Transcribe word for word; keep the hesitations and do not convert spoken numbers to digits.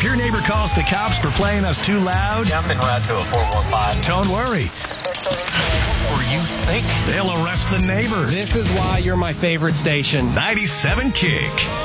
If your neighbor calls the cops for playing us too loud, Jump en route to a four one five. don't worry. Or you think? They'll arrest the neighbor. This is why you're my favorite station. ninety-seven Kick.